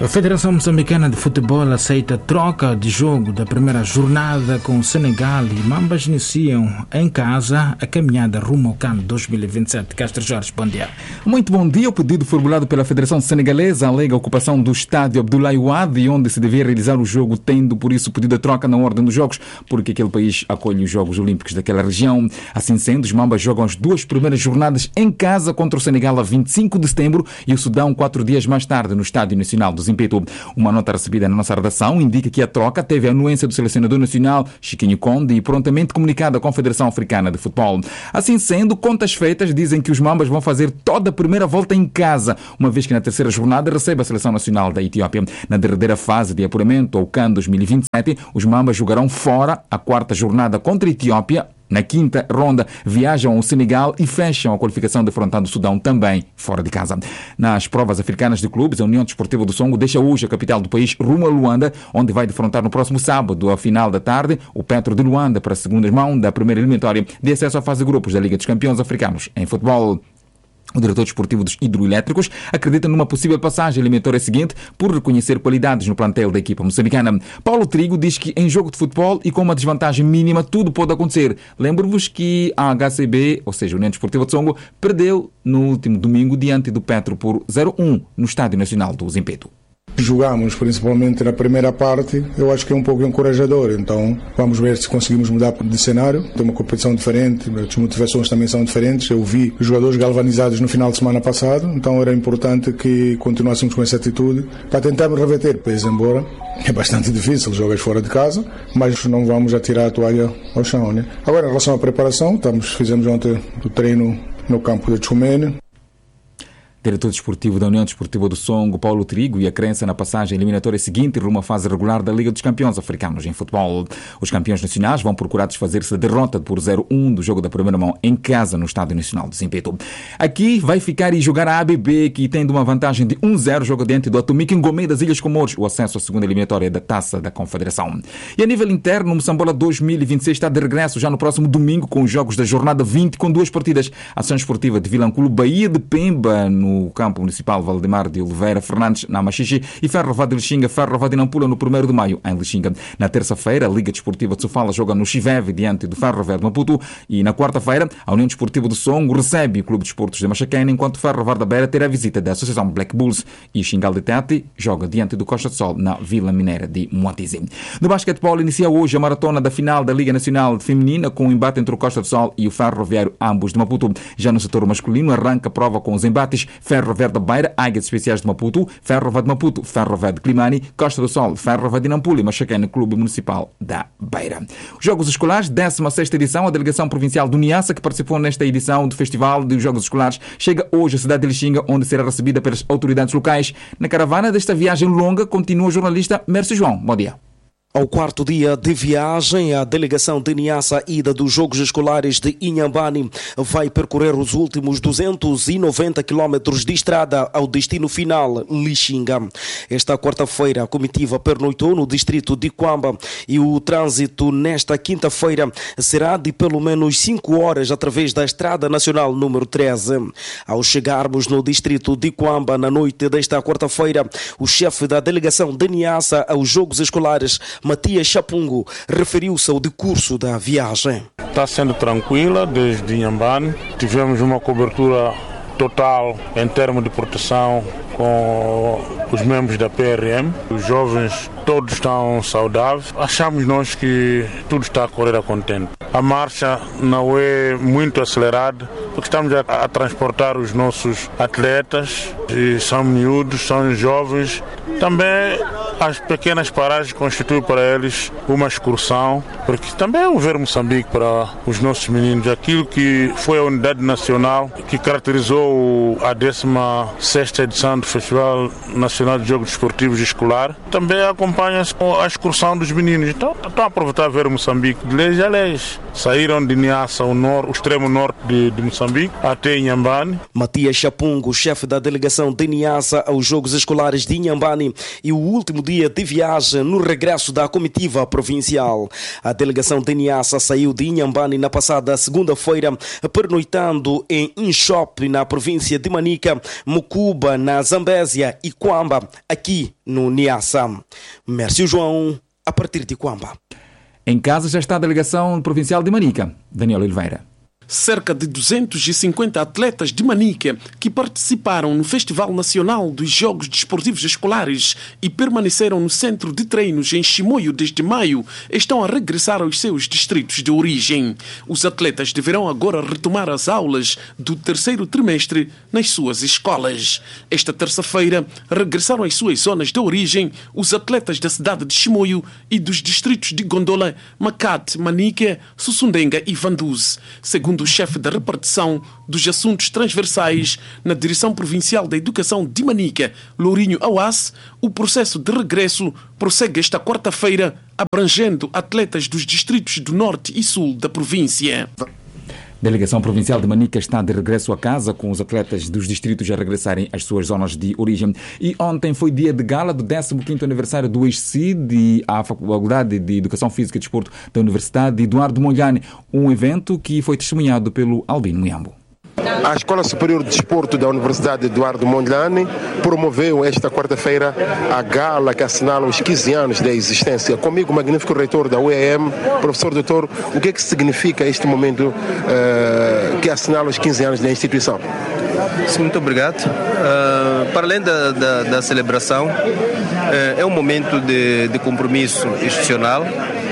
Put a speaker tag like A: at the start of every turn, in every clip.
A: A Federação Moçambicana de Futebol aceita a troca de jogo da primeira jornada com o Senegal e Mambas iniciam em casa a caminhada rumo ao CAN 2027. Castro Jorge, bom dia.
B: Muito bom dia. O pedido formulado pela Federação Senegalesa alega a ocupação do estádio Abdoulaye Wade, onde se devia realizar o jogo, tendo por isso pedido a troca na ordem dos jogos, porque aquele país acolhe os Jogos Olímpicos daquela região. Assim sendo, os Mambas jogam as duas primeiras jornadas em casa contra o Senegal a 25 de setembro e o Sudão 4 dias mais tarde no Estádio Nacional do Zimpeto. Uma nota recebida na nossa redação indica que a troca teve a anuência do selecionador nacional Chiquinho Conde e prontamente comunicada à Confederação Africana de Futebol. Assim sendo, contas feitas dizem que os Mambas vão fazer toda a primeira volta em casa, uma vez que na terceira jornada recebe a Seleção Nacional da Etiópia. Na derradeira fase de apuramento ao CAN 2027, os Mambas jogarão fora a quarta jornada contra a Etiópia. Na quinta ronda, viajam ao Senegal e fecham a qualificação defrontando o Sudão também fora de casa. Nas provas africanas de clubes, a União Desportiva do Songo deixa hoje a capital do país rumo a Luanda, onde vai defrontar no próximo sábado, ao final da tarde, o Petro de Luanda para a segunda mão da primeira eliminatória de acesso à fase de grupos da Liga dos Campeões Africanos em futebol. O diretor desportivo dos hidroelétricos acredita numa possível passagem eliminatória seguinte por reconhecer qualidades no plantel da equipa moçambicana. Paulo Trigo diz que em jogo de futebol e com uma desvantagem mínima tudo pode acontecer. Lembro-vos que a HCB, ou seja, a União Desportiva de Songo, perdeu no último domingo diante do Petro por 0-1 no Estádio Nacional do Zimpeto.
C: Jogamos principalmente na primeira parte, eu acho que é um pouco encorajador, então vamos ver se conseguimos mudar de cenário. Tem uma competição diferente, as motivações também são diferentes. Eu vi os jogadores galvanizados no final de semana passado, então era importante que continuássemos com essa atitude para tentarmos reverter, pois embora é bastante difícil, jogas fora de casa, mas não vamos atirar a toalha ao chão, né? Agora, em relação à preparação, fizemos ontem o treino no campo de Tchumene.
B: Diretor desportivo da União Desportiva do Songo, Paulo Trigo, e a crença na passagem eliminatória seguinte rumo à fase regular da Liga dos Campeões Africanos em futebol. Os campeões nacionais vão procurar desfazer-se da derrota por 0-1 do jogo da primeira mão em casa no Estádio Nacional de Zimpeto. Aqui vai ficar e jogar a ABB, que tem uma vantagem de 1-0, joga diante do Atomic Ngomé das Ilhas Comores, o acesso à segunda eliminatória da Taça da Confederação. E a nível interno, o Moçambola 2026 está de regresso já no próximo domingo com os jogos da jornada 20 com duas partidas. Ação esportiva de Vilanculo, Bahia de Pemba, no campo municipal Valdemar de Oliveira Fernandes, na Machixe, e Ferro de Lixinga, Ferro de Nampula no 1º de maio, em Lixinga. Na terça-feira, a Liga Desportiva de Sofala joga no Chiveve, diante do Ferro de Maputo, e na quarta-feira, a União Desportiva do Songo recebe o Clube de Esportes de Machaquena, enquanto Ferro da Beira terá a visita da Associação Black Bulls, e Xingal de Tete joga diante do Costa de Sol, na Vila Mineira de Moatize. No basquetebol, inicia hoje a maratona da final da Liga Nacional Feminina, com o embate entre o Costa de Sol e o Ferroviário, ambos de Maputo. Já no setor masculino, arranca a prova com os embates Ferro Verde da Beira, Águias Especiais de Maputo, Ferro Verde de Maputo, Ferro Verde de Climane, Costa do Sol, Ferro Verde de Nampula e Machaquena, Clube Municipal da Beira. Jogos Escolares, 16ª edição, a delegação provincial do Niassa, que participou nesta edição do Festival dos Jogos Escolares, chega hoje à cidade de Lixinga, onde será recebida pelas autoridades locais. Na caravana desta viagem longa, continua o jornalista Mércio João. Bom dia.
D: Ao quarto dia de viagem, a delegação de Niassa, ida dos Jogos Escolares de Inhambane, vai percorrer os últimos 290 quilómetros de estrada ao destino final, Lixinga. Esta quarta-feira, a comitiva pernoitou no distrito de Quamba e o trânsito nesta quinta-feira será de pelo menos 5 horas através da Estrada Nacional número 13. Ao chegarmos no distrito de Quamba, na noite desta quarta-feira, o chefe da delegação de Niassa aos Jogos Escolares, Matias Chapungo, referiu-se ao decurso da viagem.
E: Está sendo tranquila desde Inhambane. Tivemos uma cobertura total em termos de proteção com os membros da PRM. Os jovens todos estão saudáveis. Achamos nós que tudo está a correr a contento. A marcha não é muito acelerada, porque estamos a transportar os nossos atletas, e são miúdos, são jovens. Também as pequenas paragens constituem para eles uma excursão, porque também é um ver Moçambique para os nossos meninos. Aquilo que foi a unidade nacional que caracterizou a 16ª edição do Festival Nacional de Jogos Desportivos Escolar, também acompanha-se com a excursão dos meninos. Então, estão a aproveitar a ver Moçambique de leis a leis. Saíram de Niassa, o extremo norte de Moçambique, até Inhambane.
D: Matias Chapungo, chefe da delegação de Niassa aos Jogos Escolares de Inhambane, e o último dia de viagem no regresso da comitiva provincial. A delegação de Niassa saiu de Inhambane na passada segunda-feira, pernoitando em Inshop, na província de Manica, Mucuba, na Zambésia e Quamba, aqui no Niassa. Mércio João, a partir de Quamba.
B: Em casa já está a delegação provincial de Manica. Daniel Oliveira.
F: Cerca de 250 atletas de Manica que participaram no Festival Nacional dos Jogos Desportivos Escolares e permaneceram no centro de treinos em Chimoio desde maio estão a regressar aos seus distritos de origem. Os atletas deverão agora retomar as aulas do terceiro trimestre nas suas escolas. Esta terça-feira regressaram às suas zonas de origem os atletas da cidade de Chimoio e dos distritos de Gondola, Macate, Manica, Sussundenga e Vanduz. Segundo o chefe da repartição dos assuntos transversais na Direção Provincial da Educação de Manica, Lourinho Awas, o processo de regresso prossegue esta quarta-feira, abrangendo atletas dos distritos do Norte e Sul da província.
B: A Delegação Provincial de Manica está de regresso a casa, com os atletas dos distritos a regressarem às suas zonas de origem. E ontem foi dia de gala do 15º aniversário do ESCID, a Faculdade de Educação Física e Desporto da Universidade Eduardo Mondlane, um evento que foi testemunhado pelo Albino Muyambo.
G: A Escola Superior de Desporto da Universidade Eduardo Mondlane promoveu esta quarta-feira a gala que assinala os 15 anos da existência. Comigo, o magnífico reitor da UEM, professor doutor, o que é que significa este momento que assinala os 15 anos da instituição?
H: Muito obrigado. Para além da celebração, é um momento de compromisso institucional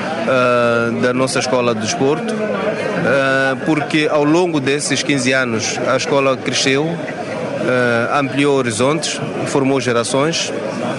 H: da nossa Escola de Desporto, porque ao longo desses 15 anos a escola cresceu, ampliou horizontes, formou gerações,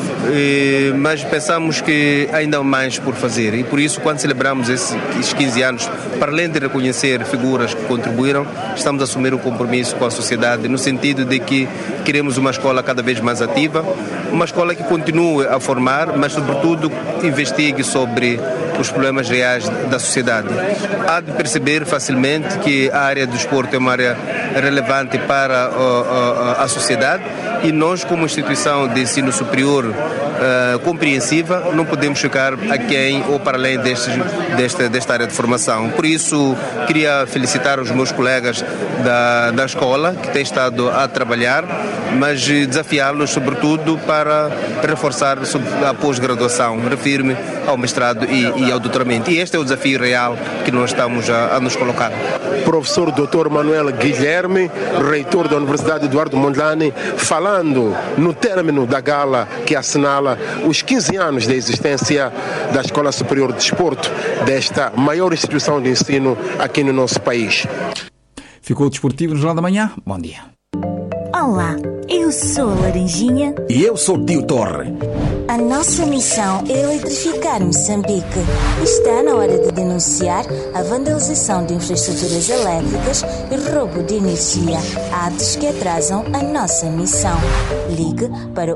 H: mas pensamos que ainda há mais por fazer e por isso quando celebramos esses 15 anos, para além de reconhecer figuras que contribuíram, estamos a assumir um compromisso com a sociedade no sentido de que queremos uma escola cada vez mais ativa, uma escola que continue a formar, mas sobretudo investigue sobre os problemas reais da sociedade. Há de perceber facilmente que a área do desporto é uma área relevante para a sociedade e nós, como instituição de ensino superior compreensiva, não podemos ficar aquém ou para além desta área de formação. Por isso, queria felicitar os meus colegas da escola que têm estado a trabalhar, mas desafiá-los sobretudo para reforçar a pós-graduação, refiro-me ao mestrado e ao doutoramento. E este é o desafio real que nós estamos a nos colocar.
G: Professor Dr. Manuel Guilherme, reitor da Universidade Eduardo Mondlane, falando no término da gala que assinala os 15 anos da existência da Escola Superior de Desporto, desta maior instituição de ensino aqui no nosso país.
B: Ficou o Desportivo no Jornal da Manhã. Bom dia.
I: Olá, eu sou a Laranjinha.
J: E eu sou o Tio Torre.
I: A nossa missão é eletrificar Moçambique. Está na hora de denunciar a vandalização de infraestruturas elétricas e roubo de energia, atos que atrasam a nossa missão. Ligue para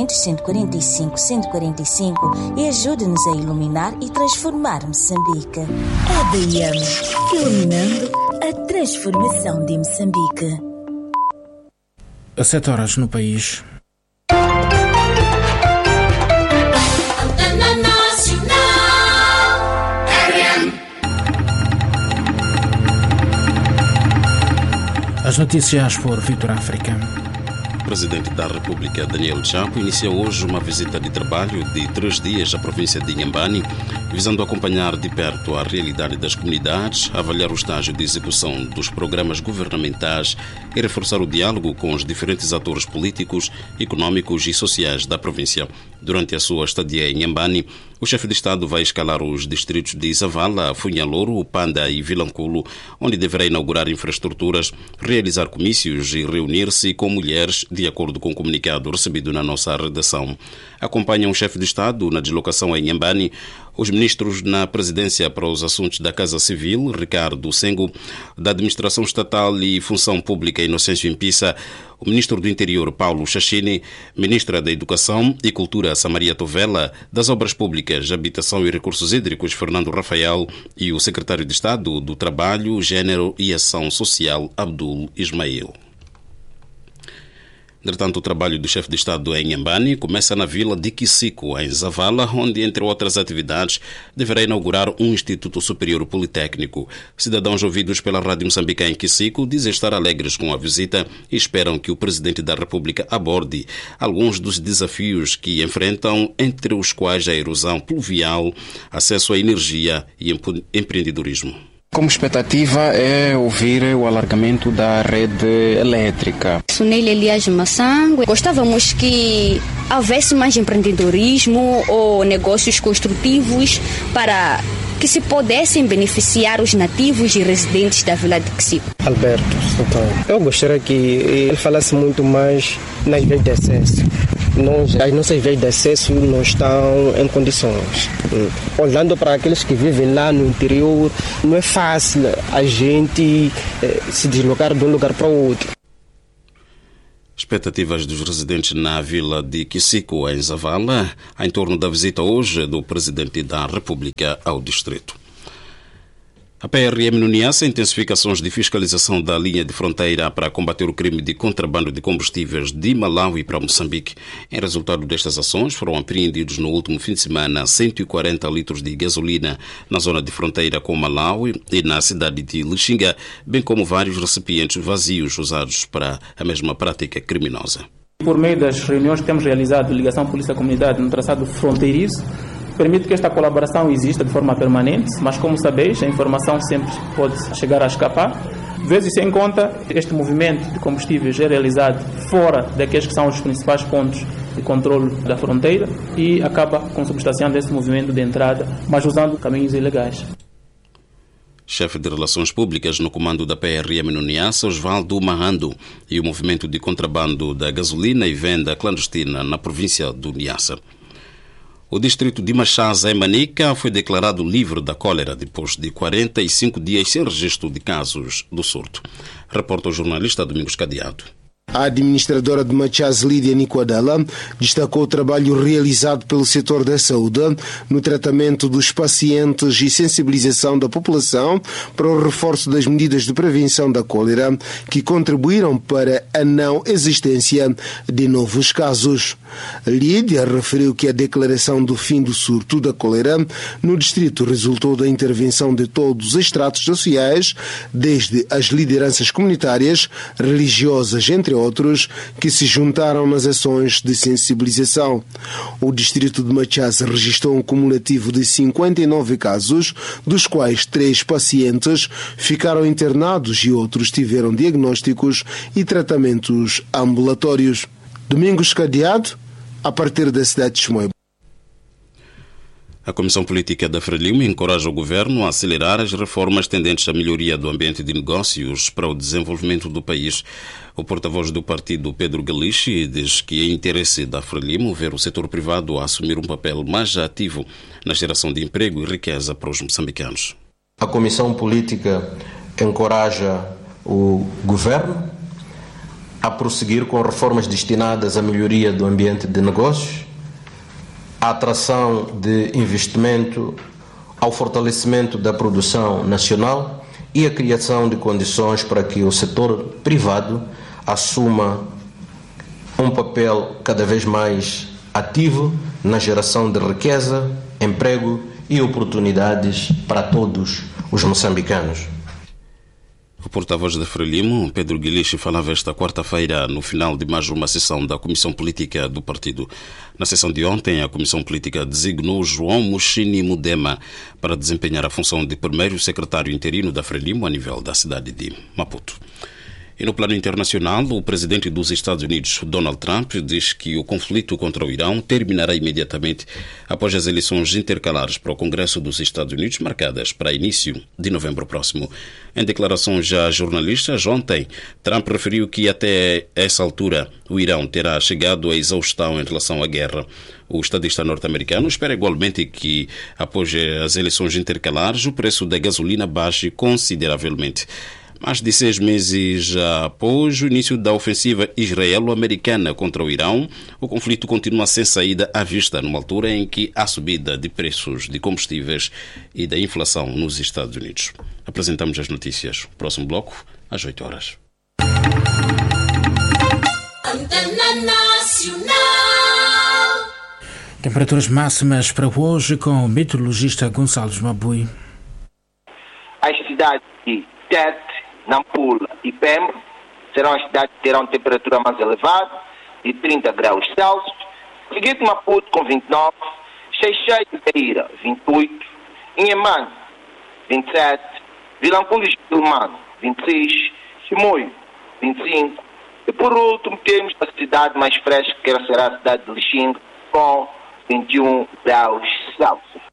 I: 800-145-145 e ajude-nos a iluminar e transformar Moçambique. EDM, iluminando a transformação de Moçambique.
A: Às 7 horas no país. As notícias por Vitor África.
K: O Presidente da República, Daniel Chapo, iniciou hoje uma visita de trabalho de 3 dias à província de Inhambane, visando acompanhar de perto a realidade das comunidades, avaliar o estágio de execução dos programas governamentais e reforçar o diálogo com os diferentes atores políticos, econômicos e sociais da província. Durante a sua estadia em Inhambane, o chefe de Estado vai escalar os distritos de Zavala, Funhalouro, Panda e Vilanculo, onde deverá inaugurar infraestruturas, realizar comícios e reunir-se com mulheres, de acordo com o comunicado recebido na nossa redação. Acompanham o chefe de Estado na deslocação em Inhambane os ministros na Presidência para os Assuntos da Casa Civil, Ricardo Sengo, da Administração Estatal e Função Pública, Inocêncio Impissa, o ministro do Interior, Paulo Chachini, ministra da Educação e Cultura, Samaria Tovela, das Obras Públicas, Habitação e Recursos Hídricos, Fernando Rafael, e o secretário de Estado do Trabalho, Gênero e Ação Social, Abdul Ismail. Entretanto, o trabalho do chefe de Estado em Inhambane começa na vila de Kisiku, em Zavala, onde, entre outras atividades, deverá inaugurar um Instituto Superior Politécnico. Cidadãos ouvidos pela Rádio Moçambique em Kisiku dizem estar alegres com a visita e esperam que o Presidente da República aborde alguns dos desafios que enfrentam, entre os quais a erosão pluvial, acesso à energia e empreendedorismo.
J: Como expectativa é ouvir o alargamento da rede elétrica.
L: Sunele Elias Massango, gostávamos que houvesse mais empreendedorismo ou negócios construtivos para que se pudessem beneficiar os nativos e residentes da vila de Kisiku.
M: Alberto, então, eu gostaria que ele falasse muito mais nas vias de acesso. As nossas vias de acesso não estão em condições. Olhando para aqueles que vivem lá no interior, não é fácil a gente se deslocar de um lugar para o outro.
K: Expectativas dos residentes na vila de Kisiku, em Zavala, em torno da visita hoje do Presidente da República ao distrito. A PRM no Niassa intensifica ações de fiscalização da linha de fronteira para combater o crime de contrabando de combustíveis de Malawi para Moçambique. Em resultado destas ações, foram apreendidos no último fim de semana 140 litros de gasolina na zona de fronteira com Malawi e na cidade de Lixinga, bem como vários recipientes vazios usados para a mesma prática criminosa.
N: Por meio das reuniões que temos realizado, ligação Polícia-Comunidade no traçado fronteiriço, permite que esta colaboração exista de forma permanente, mas como sabeis, a informação sempre pode chegar a escapar. Vezes em conta, este movimento de combustíveis é realizado fora daqueles que são os principais pontos de controle da fronteira e acaba consubstanciando esse movimento de entrada, mas usando caminhos ilegais.
K: Chefe de Relações Públicas no comando da PRM no Niassa, Osvaldo Mahando, e o movimento de contrabando da gasolina e venda clandestina na província do Niassa. O distrito de Machaza, em Manica, foi declarado livre da cólera depois de 45 dias sem registro de casos do surto. Reporta o jornalista Domingos Cadeado.
O: A administradora de Machaza, Lídia Nicoadela, destacou o trabalho realizado pelo setor da saúde no tratamento dos pacientes e sensibilização da população para o reforço das medidas de prevenção da cólera, que contribuíram para a não existência de novos casos. Lídia referiu que a declaração do fim do surto da cólera no distrito resultou da intervenção de todos os estratos sociais, desde as lideranças comunitárias, religiosas, entre outros, que se juntaram nas ações de sensibilização. O distrito de Machaza registrou um cumulativo de 59 casos, dos quais 3 pacientes ficaram internados e outros tiveram diagnósticos e tratamentos ambulatórios. Domingos Cadeado, a partir da cidade de Chimoio.
K: A Comissão Política da Frelimo encoraja o governo a acelerar as reformas tendentes à melhoria do ambiente de negócios para o desenvolvimento do país. O porta-voz do partido, Pedro Galichi, diz que é interesse da Frelimo ver o setor privado a assumir um papel mais ativo na geração de emprego e riqueza para os moçambicanos.
P: A Comissão Política encoraja o governo a prosseguir com reformas destinadas à melhoria do ambiente de negócios, à atração de investimento, ao fortalecimento da produção nacional e a criação de condições para que o setor privado assuma um papel cada vez mais ativo na geração de riqueza, emprego e oportunidades para todos os moçambicanos.
K: O porta-voz da Frelimo, Pedro Galichi, falava esta quarta-feira no final de mais uma sessão da Comissão Política do partido. Na sessão de ontem, a Comissão Política designou João Mushini Mudema para desempenhar a função de primeiro secretário interino da Frelimo a nível da cidade de Maputo. E no plano internacional, o presidente dos Estados Unidos, Donald Trump, diz que o conflito contra o Irão terminará imediatamente após as eleições intercalares para o Congresso dos Estados Unidos, marcadas para início de novembro próximo. Em declarações a jornalistas ontem, Trump referiu que até essa altura o Irão terá chegado à exaustão em relação à guerra. O estadista norte-americano espera igualmente que, após as eleições intercalares, o preço da gasolina baixe consideravelmente. Mais de 6 meses após o início da ofensiva israelo-americana contra o Irão, o conflito continua sem saída à vista, numa altura em que há subida de preços de combustíveis e da inflação nos Estados Unidos. Apresentamos as notícias. Próximo bloco, às 8 horas.
Q: Antena Nacional.
A: Temperaturas máximas para hoje com o meteorologista Gonçalves Mabui.
R: As cidades de Tete, Nampula e Pemba serão as cidades que terão temperatura mais elevada, de 30 graus Celsius. Seguinte, Maputo com 29, Xai-Xai e Beira 28, Inhemane 27, Vilanculo e Gilmano 26, Chimoio 25 e por último temos a cidade mais fresca que será a cidade de Lixinga com 21 graus Celsius.